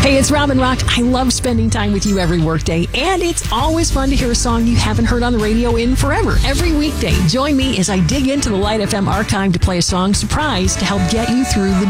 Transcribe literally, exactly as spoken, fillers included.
Hey, it's Robin Rock. I love spending time with you every workday, and it's always fun to hear a song you haven't heard on the radio in forever. Every weekday, join me as I dig into the Light F M archive to play a song surprise to help get you through the